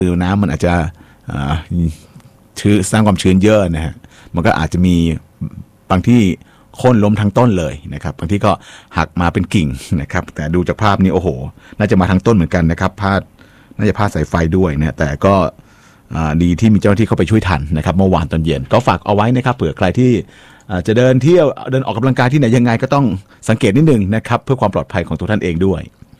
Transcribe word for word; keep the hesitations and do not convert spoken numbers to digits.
คือน้ำมันอาจจะชื้นสร้างความชื้นเยอะนะฮะมันก็อาจจะมีบางที่โค่นล้มทั้งต้นเลยนะครับบางที่ก็หักมาเป็นกิ่งนะครับแต่ดูจากภาพนี้โอ้โหน่าจะมาทั้งต้นเหมือนกันนะครับพาดน่าจะพาดสายไฟด้วยนะแต่ก็ดีที่มีเจ้าหน้าที่เข้าไปช่วยทันนะครับเมื่อวานตอนเย็นก็ฝากเอาไว้นะครับเผื่อใครที่จะเดินเที่ยวเดินออกกำลังกายที่ไหนยังไงก็ต้องสังเกตนิดนึงนะครับเพื่อความปลอดภัยของตัวท่านเองด้วย